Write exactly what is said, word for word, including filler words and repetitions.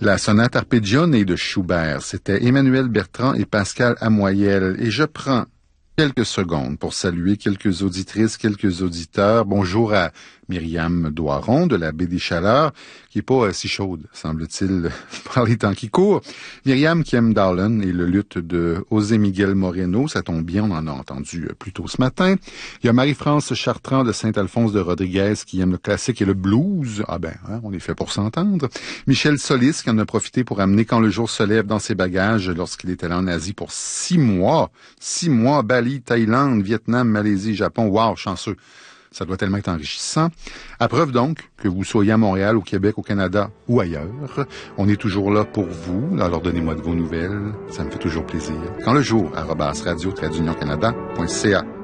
La sonate Arpeggione de Schubert, c'était Emmanuel Bertrand et Pascal Amoyel. Et je prends quelques secondes pour saluer quelques auditrices, quelques auditeurs. Bonjour à Myriam Doiron de la Baie des Chaleurs, qui est pas euh, si chaude, semble-t-il, par les temps qui courent. Myriam qui aime Darlene et le luth de José Miguel Moreno, ça tombe bien, on en a entendu euh, plus tôt ce matin. Il y a Marie-France Chartrand de Saint-Alphonse de Rodriguez qui aime le classique et le blues. Ah ben, hein, on est fait pour s'entendre. Michel Solis qui en a profité pour amener Quand le jour se lève dans ses bagages lorsqu'il était là en Asie pour six mois. Six mois, Bali, Thaïlande, Vietnam, Malaisie, Japon. Wow, chanceux. Ça doit tellement être enrichissant. À preuve donc que vous soyez à Montréal, au Québec, au Canada ou ailleurs, on est toujours là pour vous. Alors donnez-moi de vos nouvelles, ça me fait toujours plaisir. Quand le jour, arobase radio tiret d'union canada point c a.